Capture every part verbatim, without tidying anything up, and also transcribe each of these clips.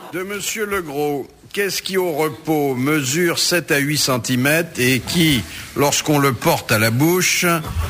De Monsieur Legros, qu'est-ce qui au repos mesure sept à huit centimètres et qui, lorsqu'on le porte à la bouche,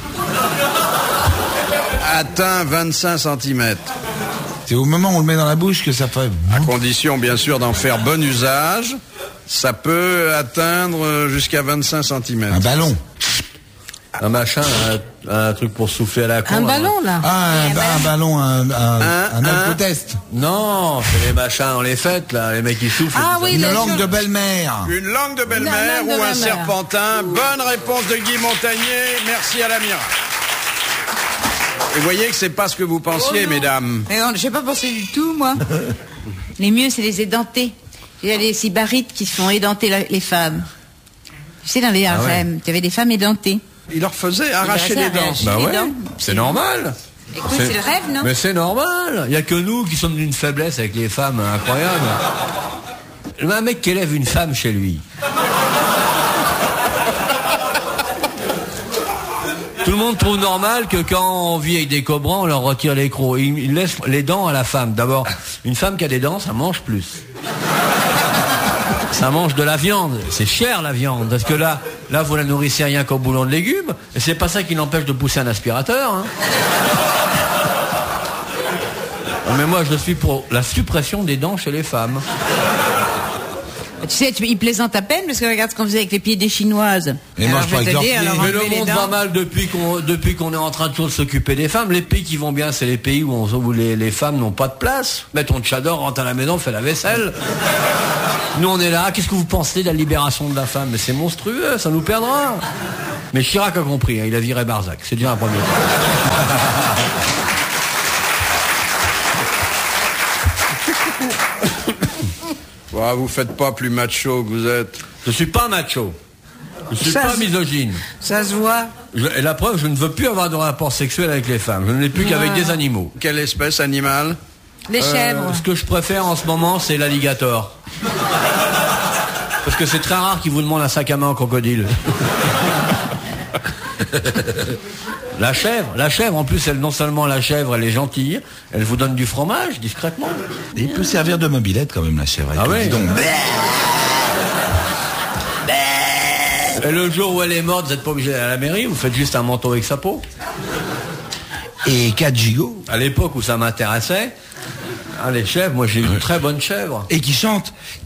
atteint vingt-cinq centimètres? C'est au moment où on le met dans la bouche que ça fait... À condition, bien sûr, d'en faire bon usage, ça peut atteindre jusqu'à vingt-cinq centimètres. Un ballon. Un machin, un, un truc pour souffler à la con. Un ballon, là. Ah, un, ba- un ballon, un, un, un, un alcotest. Non, c'est les machins, on les fête, là, les mecs qui soufflent. Ah oui, Une les langue jeux- de belle-mère. Une langue de belle-mère Une langue de ou un belle-mère. serpentin. Bonne réponse de Guy Montagnier. Merci à l'amiral. Vous voyez que c'est pas ce que vous pensiez, Oh mesdames. Mais non, j'ai pas pensé du tout, moi. Les mieux, c'est les édentés. Il y a les sybarites qui se font édenter la- les femmes. Tu sais, dans les harems, tu avais des femmes édentées. Il leur faisait arracher Il leur les dents. arracher Bah les ouais, dents. c'est normal. Écoute, c'est le rêve, non? Mais c'est normal. Il n'y a que nous qui sommes d'une faiblesse avec les femmes, incroyable. Un mec qui élève une femme chez lui. Tout le monde trouve normal que quand on vit avec des cobrants, on leur retire les crocs. Il, il laisse les dents à la femme. D'abord, une femme qui a des dents, ça mange plus. Ça mange de la viande. C'est cher la viande. Parce que là, là, vous la nourrissez rien qu'au boulon de légumes. Et c'est pas ça qui l'empêche de pousser un aspirateur. Hein. Mais moi, je suis pour la suppression des dents chez les femmes. Tu sais, tu, ils plaisantent à peine parce que regarde ce qu'on faisait avec les pieds des Chinoises. Et moi, je vais crois te que dire, leur alors, pied- Mais le enlever les monde dents. va mal depuis qu'on depuis qu'on est en train de toujours s'occuper des femmes. Les pays qui vont bien, c'est les pays où, on, où les, les femmes n'ont pas de place. Mais ton tchador rentre à la maison, fait la vaisselle. Nous, on est là. Qu'est-ce que vous pensez de la libération de la femme? Mais c'est monstrueux, ça nous perdra. Mais Chirac a compris, hein, il a viré Barzac. C'est déjà un premier pas. Ah, vous faites pas plus macho que vous êtes. Je suis pas macho. Je suis Ça pas se- misogyne. Ça se voit. Je- et la preuve, je ne veux plus avoir de rapport sexuel avec les femmes. Je ne l'ai plus qu'avec des animaux. Quelle espèce animale? Les chèvres. Ce que je préfère en ce moment, c'est l'alligator. Parce que c'est très rare qu'ils vous demandent un sac à main au crocodile. La chèvre, la chèvre, en plus, elle, non seulement la chèvre, elle est gentille, elle vous donne du fromage, discrètement. Et il peut servir de mobilette quand même, la chèvre. Ah ouais. Dis donc. Et le jour où elle est morte, vous n'êtes pas obligé d'aller à la mairie, vous faites juste un manteau avec sa peau. Et quatre gigots. À l'époque où ça m'intéressait, ah, les chèvres, moi j'ai eu une très bonne chèvre. Et qui chante.